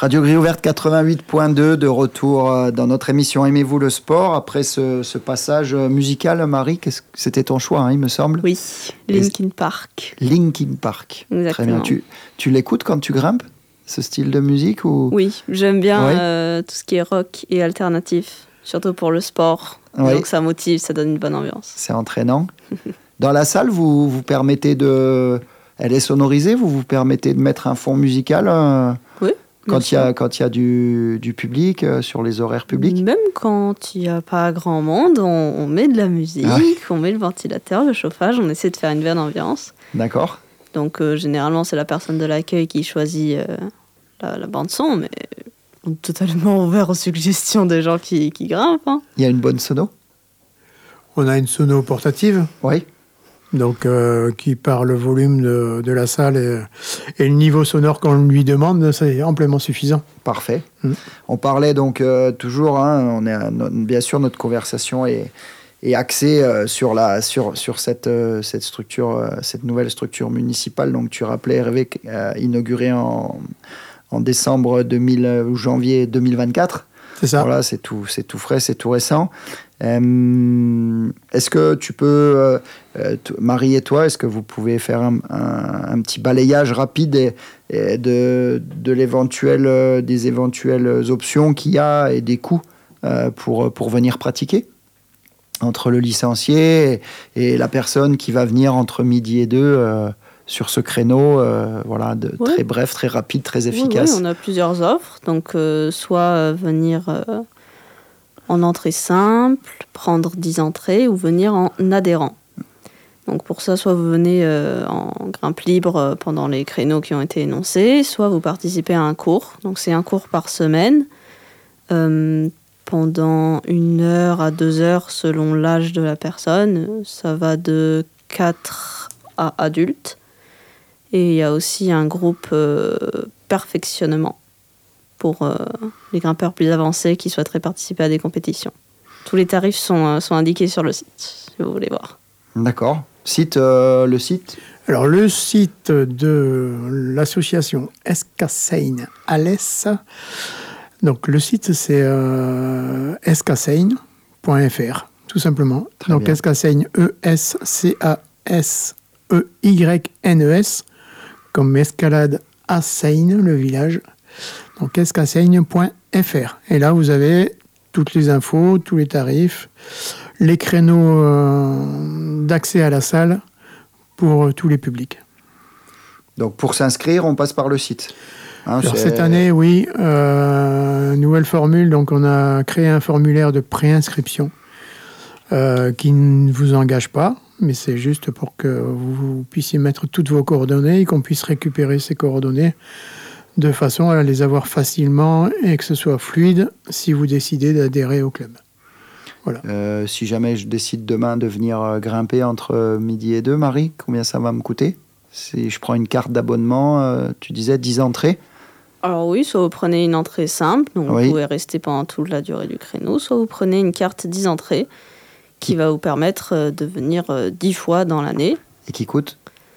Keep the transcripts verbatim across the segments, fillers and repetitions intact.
Radio Grille Ouverte quatre-vingt-huit point deux, de retour dans notre émission Aimez-vous le sport. Après ce, ce passage musical, Marie, qu'est-ce que c'était ton choix, hein, il me semble? Oui, Linkin Park. Linkin Park. Exactement. Très bien. Tu, tu l'écoutes quand tu grimpes, ce style de musique ou... Oui, j'aime bien ouais. euh, tout ce qui est rock et alternatif, surtout pour le sport. Ouais. Donc ça motive, ça donne une bonne ambiance. C'est entraînant. Dans la salle, vous vous permettez de... Elle est sonorisée, vous vous permettez de mettre un fond musical euh... Oui. Quand il y a, quand il y a du, du public, euh, sur les horaires publics? Même quand il n'y a pas grand monde, on, on met de la musique, ah. on met le ventilateur, le chauffage, on essaie de faire une bonne ambiance. D'accord. Donc euh, généralement, c'est la personne de l'accueil qui choisit euh, la, la bande-son, mais on est totalement ouvert aux suggestions des gens qui, qui grimpent. Hein. Il y a une bonne sono? On a une sono portative. Oui. Donc, euh, qui par le volume de, de la salle et, et le niveau sonore qu'on lui demande, c'est amplement suffisant. Parfait. Mmh. On parlait donc euh, toujours, hein, on est, bien sûr, notre conversation est, est axée euh, sur, la, sur, sur cette, euh, cette, structure, euh, cette nouvelle structure municipale. Donc, tu rappelais, Hervé, euh, inaugurée en, en décembre deux mille ou janvier deux mille vingt-quatre. C'est ça. Voilà, c'est tout, c'est tout frais, c'est tout récent. Euh, est-ce que tu peux, euh, t- Marie et toi, est-ce que vous pouvez faire un, un, un petit balayage rapide et, et de, de l'éventuel, euh, des éventuelles options qu'il y a et des coûts euh, pour, pour venir pratiquer entre le licencié et, et la personne qui va venir entre midi et deux euh, sur ce créneau, euh, voilà, de, oui. très bref, très rapide, très efficace. Oui, oui, on a plusieurs offres, donc euh, soit euh, venir euh, en entrée simple, prendre dix entrées, ou venir en adhérent. Donc pour ça, soit vous venez euh, en grimpe libre euh, pendant les créneaux qui ont été énoncés, soit vous participez à un cours. Donc c'est un cours par semaine, euh, pendant une heure à deux heures selon l'âge de la personne. Ça va de quatre à adultes. Et il y a aussi un groupe euh, perfectionnement pour euh, les grimpeurs plus avancés qui souhaiteraient participer à des compétitions. Tous les tarifs sont, euh, sont indiqués sur le site, si vous voulez voir. D'accord. Site, euh, le site Alors, le site de l'association Escassein Alès. Donc, le site, c'est euh, escassein point f r, tout simplement. Très Donc, Escassein, E S C A S E Y N E S, comme escalade à Seine, le village. Donc, escassein point f r. Et là, vous avez toutes les infos, tous les tarifs, les créneaux euh, d'accès à la salle pour euh, tous les publics. Donc, pour s'inscrire, on passe par le site. Hein, Alors, cette année, oui, euh, nouvelle formule. Donc, on a créé un formulaire de préinscription euh, qui ne vous engage pas, mais c'est juste pour que vous puissiez mettre toutes vos coordonnées et qu'on puisse récupérer ces coordonnées de façon à les avoir facilement et que ce soit fluide si vous décidez d'adhérer au club. Voilà. Euh, si jamais je décide demain de venir grimper entre midi et deux, Marie, combien ça va me coûter? Si je prends une carte d'abonnement, euh, tu disais dix entrées. Alors oui, soit vous prenez une entrée simple, donc oui. vous pouvez rester pendant toute la durée du créneau, soit vous prenez une carte dix entrées qui va vous permettre de venir dix fois dans l'année. Et qui coûte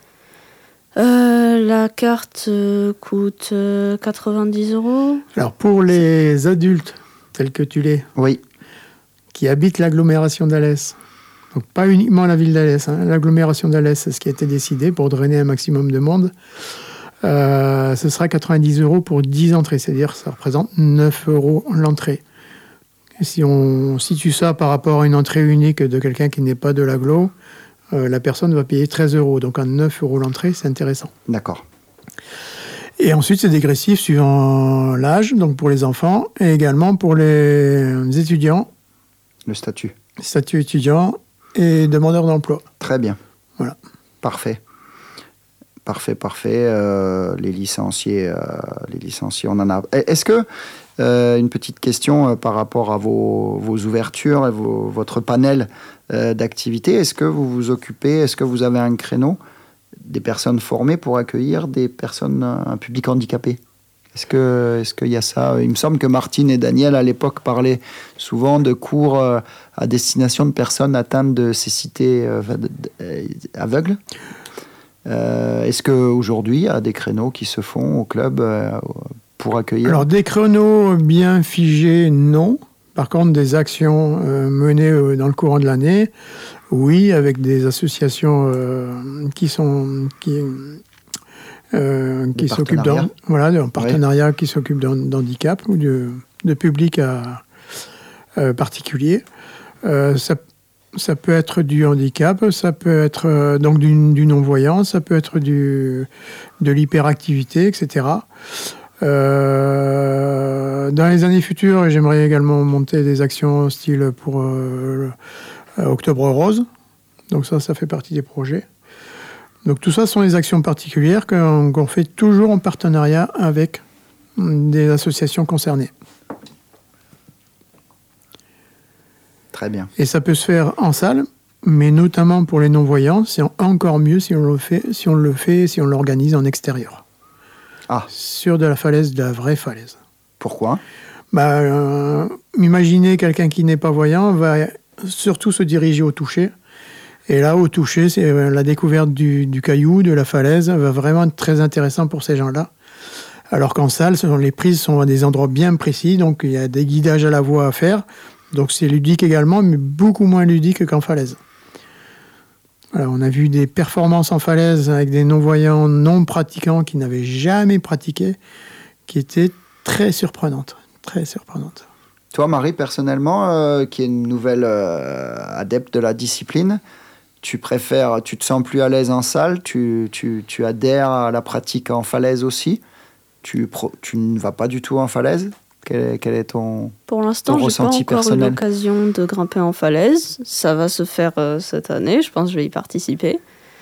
euh, La carte euh, coûte euh, quatre-vingt-dix euros. Alors pour les adultes, tels que tu l'es, oui. qui habitent l'agglomération d'Alès, donc pas uniquement la ville d'Alès, hein, l'agglomération d'Alès, c'est ce qui a été décidé pour drainer un maximum de monde, euh, ce sera quatre-vingt-dix euros pour dix entrées, c'est-à-dire que ça représente neuf euros l'entrée. Et si on situe ça par rapport à une entrée unique de quelqu'un qui n'est pas de l'agglo, euh, la personne va payer treize euros. Donc à neuf euros l'entrée, c'est intéressant. D'accord. Et ensuite, c'est dégressif suivant l'âge, donc pour les enfants, et également pour les étudiants. Le statut. Statut étudiant et demandeur d'emploi. Très bien. Voilà. Parfait. Parfait, parfait. Euh, les licenciés, euh, les licenciés, on en a. Est-ce que, euh, une petite question euh, par rapport à vos, vos ouvertures et vos, votre panel euh, d'activités, est-ce que vous vous occupez, est-ce que vous avez un créneau des personnes formées pour accueillir des personnes, un public handicapé? Est-ce que, est-ce qu'il y a ça? Il me semble que Martine et Daniel, à l'époque, parlaient souvent de cours euh, à destination de personnes atteintes de cécité euh, aveugle. Euh, est-ce qu'aujourd'hui, il y a des créneaux qui se font au club euh, pour accueillir? Alors, des créneaux bien figés, non. Par contre, des actions euh, menées euh, dans le courant de l'année, oui, avec des associations euh, qui sont... Qui, Euh, qui s'occupe d'un voilà, d'un partenariat oui. qui s'occupe d'handicap ou de, de public à, euh, particulier. Euh, ça, ça peut être du handicap, ça peut être euh, donc du, du non-voyant, ça peut être du, de l'hyperactivité, et cetera. Euh, dans les années futures, j'aimerais également monter des actions style pour euh, Octobre Rose. Donc ça, ça fait partie des projets. Donc tout ça sont des actions particulières qu'on, qu'on fait toujours en partenariat avec des associations concernées. Très bien. Et ça peut se faire en salle, mais notamment pour les non-voyants, c'est encore mieux si on le fait, si on le fait, si on l'organise en extérieur. Ah. Sur de la falaise, de la vraie falaise. Pourquoi ? Bah, euh, imaginez quelqu'un qui n'est pas voyant va surtout se diriger au toucher. Et là, au toucher, c'est la découverte du, du caillou, de la falaise, va vraiment être très intéressant pour ces gens-là. Alors qu'en salle, les prises sont à des endroits bien précis, donc il y a des guidages à la voix à faire. Donc c'est ludique également, mais beaucoup moins ludique qu'en falaise. Voilà, on a vu des performances en falaise avec des non-voyants, non-pratiquants qui n'avaient jamais pratiqué, qui étaient très surprenantes, très surprenantes. Toi, Marie, personnellement, euh, qui est une nouvelle euh, adepte de la discipline, tu préfères, tu te sens plus à l'aise en salle, tu, tu, tu adhères à la pratique en falaise aussi, tu, pro, tu ne vas pas du tout en falaise? Quel est, quel est ton, Pour l'instant, ton je n'ai pas encore personnel? eu l'occasion de grimper en falaise. Ça va se faire euh, cette année, je pense que je vais y participer.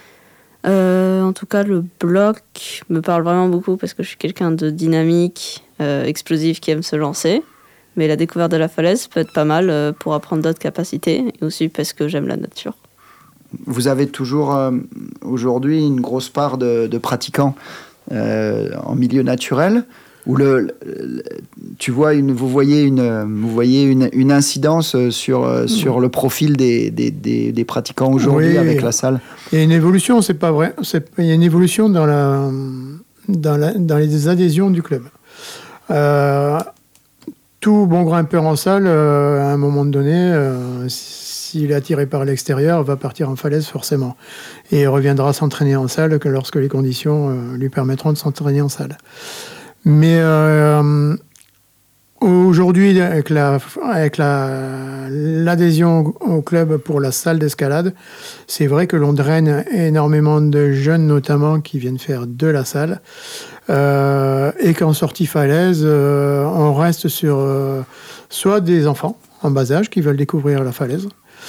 Euh, en tout cas, le bloc me parle vraiment beaucoup parce que je suis quelqu'un de dynamique, euh, explosif, qui aime se lancer. Mais la découverte de la falaise peut être pas mal euh, pour apprendre d'autres capacités et aussi parce que j'aime la nature. Vous avez toujours euh, aujourd'hui une grosse part de, de pratiquants euh, en milieu naturel où le, le, tu vois une, vous voyez une, vous voyez une, une incidence sur, mmh. sur le profil des, des, des, des pratiquants aujourd'hui oui, avec la salle. Il y a une évolution, c'est pas vrai. C'est, il y a une évolution dans, la, dans, la, dans les adhésions du club. Euh, tout bon grimpeur en salle, euh, à un moment donné, euh, s'il est attiré par l'extérieur, va partir en falaise forcément. Et il reviendra s'entraîner en salle que lorsque les conditions euh, lui permettront de s'entraîner en salle. Mais euh, aujourd'hui, avec, la, avec la, l'adhésion au club pour la salle d'escalade, c'est vrai que l'on draine énormément de jeunes, notamment, qui viennent faire de la salle. Euh, et qu'en sortie falaise, euh, on reste sur euh, soit des enfants en bas âge qui veulent découvrir la falaise,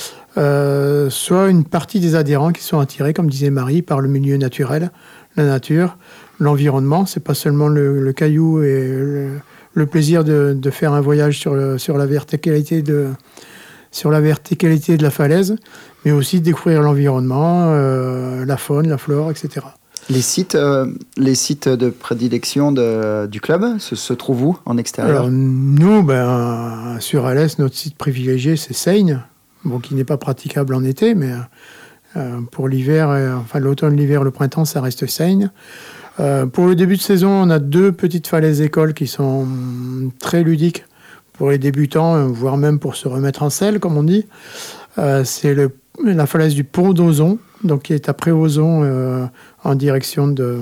euh, soit une partie des adhérents qui sont attirés, comme disait Marie, par le milieu naturel, la nature, l'environnement. C'est pas seulement le, le caillou et le, le plaisir de, de faire un voyage sur, le, sur, la verticalité de, sur la verticalité de la falaise, mais aussi de découvrir l'environnement, euh, la faune, la flore, et cetera. Les sites, euh, les sites de prédilection de, du club se, se trouvent où en extérieur? Alors, nous, ben, sur Alès, notre site privilégié, c'est Seigne, bon, qui n'est pas praticable en été, mais euh, pour l'hiver, euh, enfin l'automne, l'hiver, le printemps, ça reste Seigne. Euh, pour le début de saison, on a deux petites falaises écoles qui sont très ludiques pour les débutants, voire même pour se remettre en selle, comme on dit. Euh, c'est le, la falaise du Pont d'Ozon, donc qui est à Préauzon, euh, en direction de,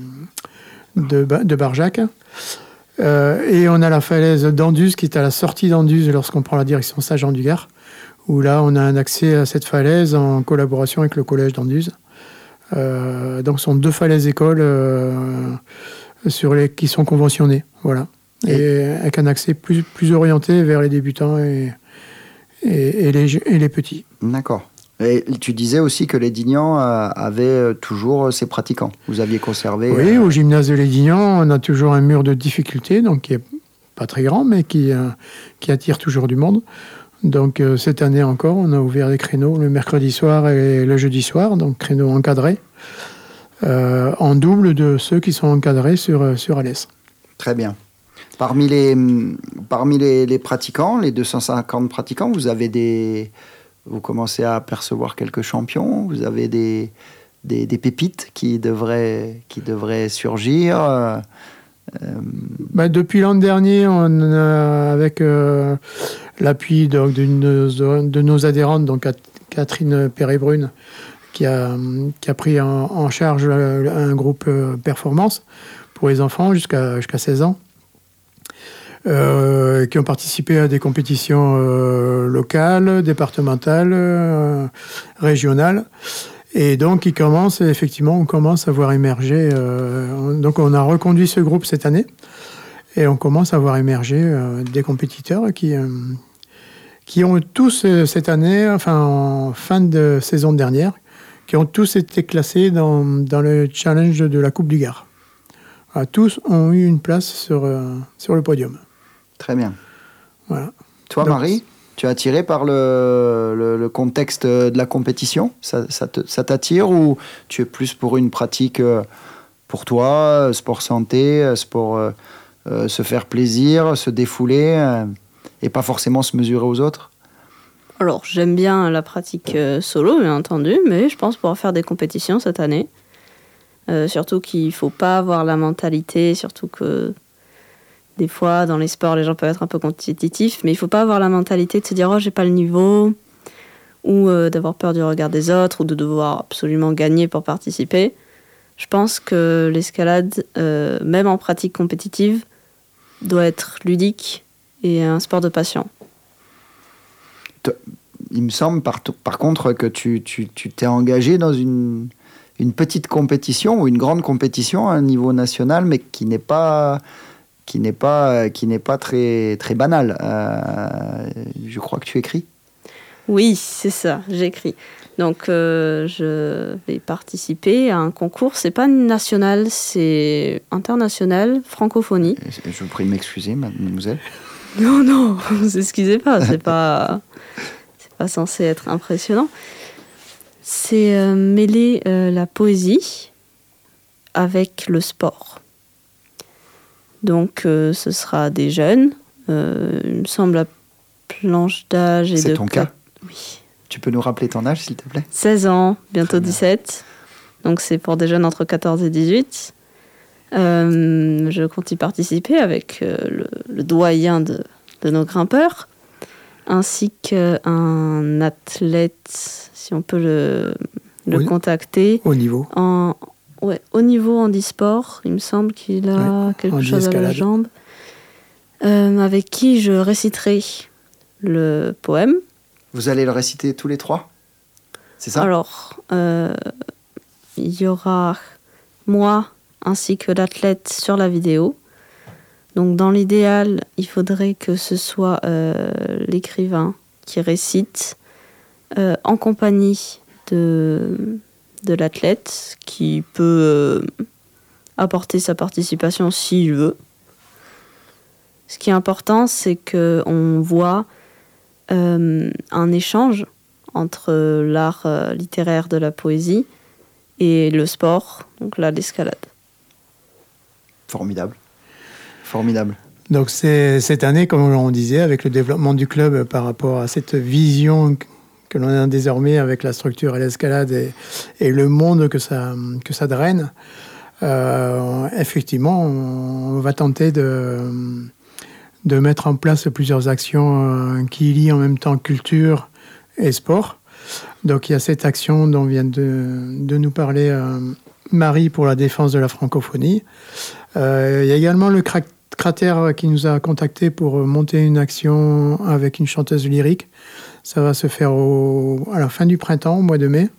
de, de Barjac. Euh, et on a la falaise d'Anduze, qui est à la sortie d'Anduze lorsqu'on prend la direction Saint-Jean-du-Gard, où là, on a un accès à cette falaise en collaboration avec le collège d'Anduze. Euh, donc, ce sont deux falaises écoles euh, sur les, qui sont conventionnées, voilà. Et, et avec un accès plus, plus orienté vers les débutants et, et, et, les, et les petits. D'accord. Et tu disais aussi que les Dignans euh, avaient toujours ses pratiquants. Vous aviez conservé... Oui, euh... au gymnase de Lédignan, on a toujours un mur de difficulté, donc qui n'est pas très grand, mais qui, euh, qui attire toujours du monde. Donc euh, cette année encore, on a ouvert des créneaux le mercredi soir et le jeudi soir, donc créneaux encadrés, euh, en double de ceux qui sont encadrés sur, sur Alès. Très bien. Parmi les, parmi les, les pratiquants, les deux cent cinquante pratiquants, vous avez des... Vous commencez à apercevoir quelques champions, vous avez des, des, des pépites qui devraient, qui devraient surgir. Euh... Bah, depuis l'an dernier, on a, avec euh, l'appui de, de, de, de nos adhérentes, donc Catherine Perret-Brune, qui a, qui a pris en, en charge un groupe euh, performance pour les enfants jusqu'à jusqu'à seize ans, euh, qui ont participé à des compétitions euh, locales, départementales, euh, régionales. Et donc, il commence, effectivement, on commence à voir émerger. Euh, donc, on a reconduit ce groupe cette année. Et on commence à voir émerger euh, des compétiteurs qui, euh, qui ont tous, euh, cette année, enfin, en fin de saison dernière, qui ont tous été classés dans, dans le challenge de la Coupe du Gard. Voilà, tous ont eu une place sur, euh, sur le podium. Très bien. Voilà. Toi, donc, Marie, tu es attirée par le, le, le contexte de la compétition ? Ça, ça, te, ça t'attire ou tu es plus pour une pratique pour toi, sport santé, sport euh, euh, se faire plaisir, se défouler euh, et pas forcément se mesurer aux autres ? Alors, j'aime bien la pratique euh, solo, bien entendu, mais je pense pouvoir faire des compétitions cette année. Euh, surtout qu'il ne faut pas avoir la mentalité, surtout que des fois, dans les sports, les gens peuvent être un peu compétitifs, mais il ne faut pas avoir la mentalité de se dire « Oh, j'ai pas le niveau », ou euh, d'avoir peur du regard des autres, ou de devoir absolument gagner pour participer. Je pense que l'escalade, euh, même en pratique compétitive, doit être ludique et un sport de passion. Il me semble, par, par contre, que tu, tu, tu t'es engagé dans une, une petite compétition ou une grande compétition à un niveau national, mais qui n'est pas... qui n'est pas, qui n'est pas très, très banal. Euh, je crois que tu écris. Oui, c'est ça, j'écris. Donc, euh, je vais participer à un concours. C'est pas national, c'est international, francophonie. Je vous prie de m'excuser, mademoiselle. Non, non, ne vous excusez pas, c'est pas, c'est pas censé être impressionnant. C'est euh, mêler euh, la poésie avec le sport. Donc, euh, ce sera des jeunes. Euh, il me semble la planche d'âge est C'est de... ton cas ? Oui. Tu peux nous rappeler ton âge, s'il te plaît ? seize ans, bientôt dix-sept. Donc, c'est pour des jeunes entre quatorze et dix-huit. Euh, je compte y participer avec euh, le, le doyen de, de nos grimpeurs, ainsi qu'un athlète, si on peut le, le oui. contacter. Au niveau. En... Ouais, au niveau handisport, il me semble qu'il a ouais, quelque chose à la jambe, euh, avec qui je réciterai le poème. Vous allez le réciter tous les trois ? C'est ça ? Alors, euh, il y aura moi ainsi que l'athlète sur la vidéo. Donc, dans l'idéal, il faudrait que ce soit euh, l'écrivain qui récite euh, en compagnie de... de l'athlète qui peut euh, apporter sa participation s'il veut. Ce qui est important, c'est qu'on voit euh, un échange entre l'art euh, littéraire de la poésie et le sport, donc là, l'escalade. Formidable. Formidable. Donc c'est, cette année, comme on disait, avec le développement du club par rapport à cette vision que l'on a désormais avec la structure et l'escalade et, et le monde que ça, que ça draine, euh, effectivement, on va tenter de, de mettre en place plusieurs actions euh, qui lient en même temps culture et sport. Donc il y a cette action dont vient de, de nous parler euh, Marie pour la défense de la francophonie. Euh, il y a également le cra- Cratère qui nous a contactés pour monter une action avec une chanteuse lyrique. Ça va se faire au, à la fin du printemps, au mois de mai.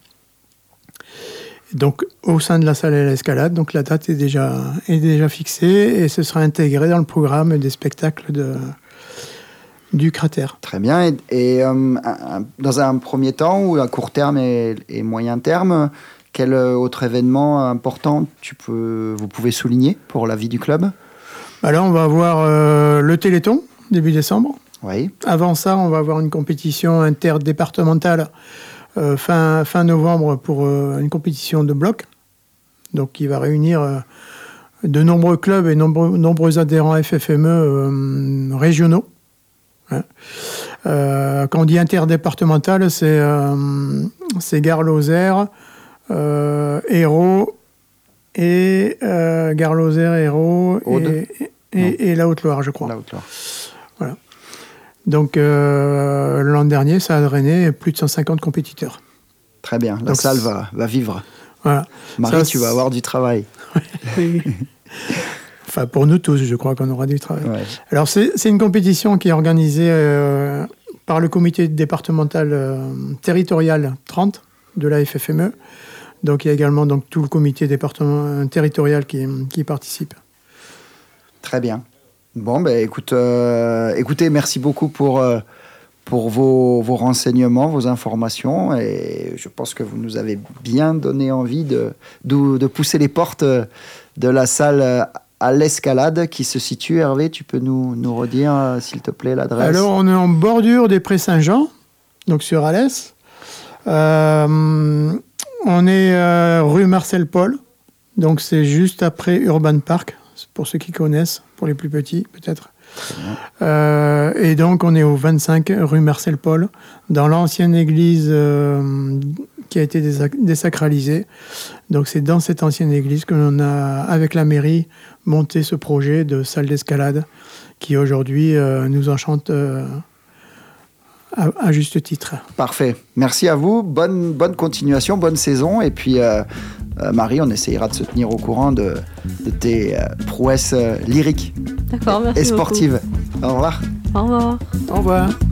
Donc, au sein de la salle à l'escalade. Donc, la date est déjà, est déjà fixée et ce sera intégré dans le programme des spectacles de, du Cratère. Très bien. Et, et euh, dans un premier temps, ou à court terme et, et moyen terme, quel autre événement important tu peux, vous pouvez souligner pour la vie du club ? Alors, on va avoir euh, le Téléthon, début décembre. Oui. Avant ça, on va avoir une compétition interdépartementale euh, fin, fin novembre pour euh, une compétition de bloc. Donc, qui va réunir euh, de nombreux clubs et nombreux, nombreux adhérents F F M E euh, régionaux. Hein. Euh, quand on dit interdépartemental, c'est, euh, c'est Gare-Lozère, euh, Hérault et euh, Gare Lozère, Hérault et, et, et la Haute-Loire, je crois. La Haute-Loire. Voilà. Donc euh, l'an dernier, ça a drainé plus de cent cinquante compétiteurs. Très bien, la Donc, salle va, va vivre. Voilà. Marie, Ça, tu vas avoir du travail. Oui. Enfin, pour nous tous, je crois qu'on aura du travail. Ouais. Alors, c'est, c'est une compétition qui est organisée euh, par le comité départemental euh, territorial trente de la F F M E. Donc, il y a également donc, tout le comité département, territorial qui, qui participe. Très bien. Bon, ben, écoute, euh, écoutez, merci beaucoup pour, euh, pour vos, vos renseignements, vos informations. Et je pense que vous nous avez bien donné envie de, de, de pousser les portes de la salle à l'Escalade qui se situe. Hervé, tu peux nous, nous redire, euh, s'il te plaît, l'adresse? Alors, on est en bordure des Prés Saint-Jean, donc sur Alès. Euh, on est euh, rue Marcel Paul, donc c'est juste après Urban Park, pour ceux qui connaissent, pour les plus petits peut-être. Euh, et donc on est au vingt-cinq rue Marcel Paul, dans l'ancienne église euh, qui a été désac- désacralisée. Donc c'est dans cette ancienne église que l'on a, avec la mairie, monté ce projet de salle d'escalade qui aujourd'hui euh, nous enchante euh, à, à juste titre. Parfait. Merci à vous. Bonne, bonne continuation, bonne saison. Et puis, euh, euh, Marie, on essayera de se tenir au courant de, de tes euh, prouesses euh, lyriques D'accord, merci et sportives. beaucoup. Au revoir. Au revoir. Au revoir.